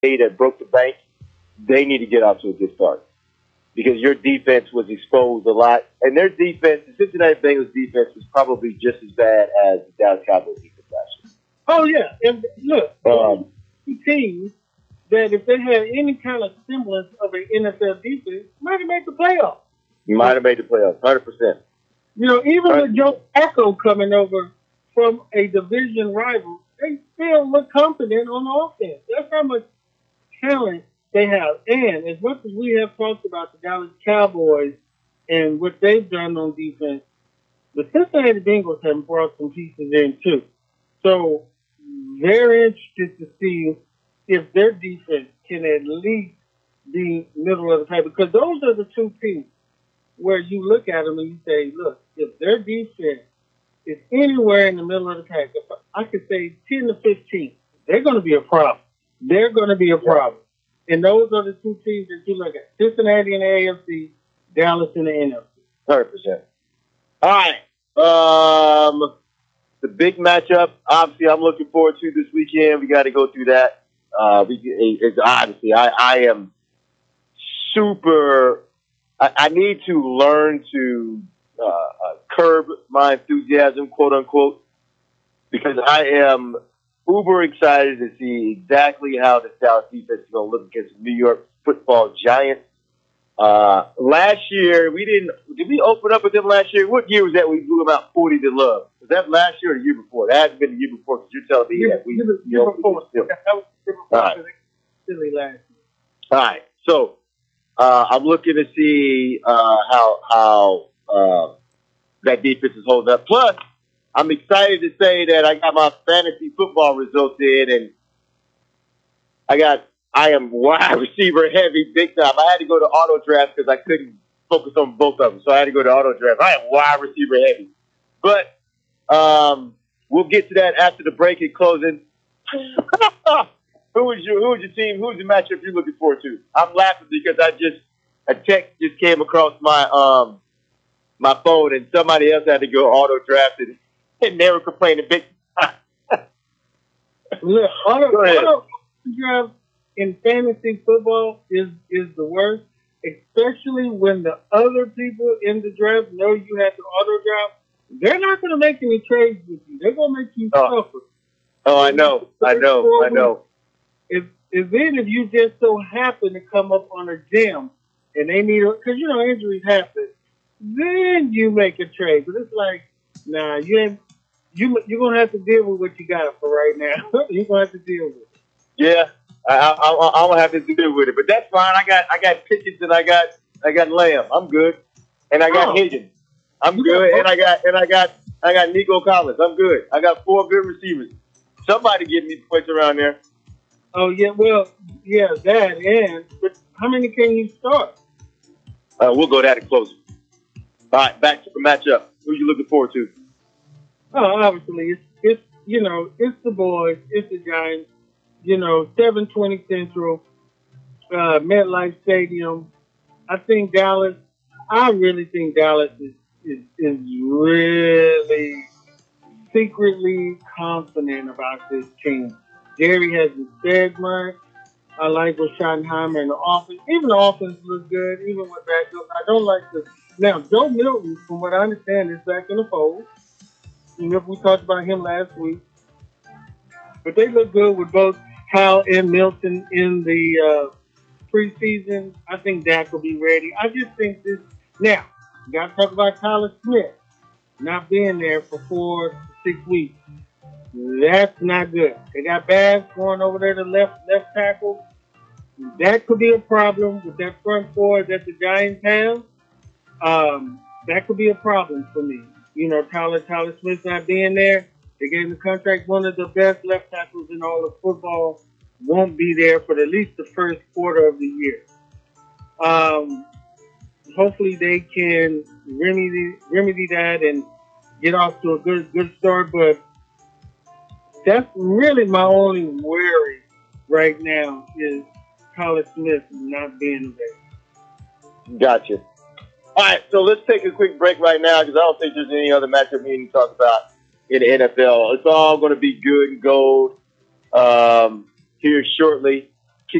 that broke the bank, they need to get off to a good start because your defense was exposed a lot, and their defense, the Cincinnati Bengals defense, was probably just as bad as the Dallas Cowboys defense last year. Oh yeah, and look, two teams that if they had any kind of semblance of an NFL defense, might have made the playoffs. Might have made the playoffs, 100%. You know, even with Joe Flacco coming over from a division rival, they still look confident on offense. That's how much talent they have. And as much as we have talked about the Dallas Cowboys and what they've done on defense, the Cincinnati Bengals have brought some pieces in too. So very interested to see if their defense can at least be middle of the pack, because those are the two teams where you look at them and you say, look, if their defense is anywhere in the middle of the pack, if I could say 10 to 15, they're going to be a problem. They're going to be a problem. And those are the two teams that you look at. Cincinnati in the AFC, Dallas in the NFC. 100%. All right. The big matchup, obviously, I'm looking forward to this weekend. We got to go through that. It's obviously, I am super. I need to learn to curb my enthusiasm, quote unquote, because I am uber excited to see exactly how the Dallas defense is going to look against the New York Football Giants. Last year, did we open up with them last year? What year was that we blew them out 40 to love? Was that last year or the year before? That hasn't been the year before because you're telling me that we year before. That was year before. All right. Silly last year. All right. So, I'm looking to see how that defense is holding up. Plus, I'm excited to say that I got my fantasy football results in, and I am wide receiver heavy big time. I had to go to auto draft because I couldn't focus on both of them, so I had to go to auto draft. I am wide receiver heavy, but we'll get to that after the break and closing. Who was your team? Who's the matchup you're looking forward to? I'm laughing because a text just came across my my phone and somebody else had to go auto drafted and they were complaining big time. Look, auto draft in fantasy football is the worst, especially when the other people in the draft know you have to auto draft. They're not going to make any trades with you. They're going to make you suffer. Oh, I know. If you just so happen to come up on a gem and they need, because injuries happen, then you make a trade. But it's like, nah, you're gonna have to deal with what you got for right now. You're gonna have to deal with it. Yeah, I'm gonna have to deal with it, but that's fine. I got Pickens and I got Lamb. I'm good, and I got Higgins. I'm good, and I got Nico Collins. I'm good. I got 4 good receivers. Somebody give me points around there. Oh yeah, well yeah, but how many can you start? We'll go that and close. All right, back to the matchup. Who are you looking forward to? Oh, obviously it's the boys, it's the Giants. 7:20 Central, MetLife Stadium. I really think Dallas is really secretly confident about this team. Jerry hasn't said much. I like what Schottenheimer and the offense. Even the offense looks good, even with backup. I don't like now, Joe Milton, from what I understand, is back in the fold. We talked about him last week. But they look good with both Kyle and Milton in the preseason. I think Dak will be ready. I just think this. Now, you got to talk about Tyler Smith not being there for 4 to 6 weeks. That's not good. They got Bass going over there to left tackle. That could be a problem with that front four that the Giants have. That could be a problem for me. Tyler Smith not being there. They gave him the contract. One of the best left tackles in all of football won't be there for at least the first quarter of the year. Hopefully they can remedy that and get off to a good start. But that's really my only worry right now is Tyler Smith not being available. Gotcha. All right, so let's take a quick break right now because I don't think there's any other matchup we need to talk about in the NFL. It's all going to be good and gold here shortly.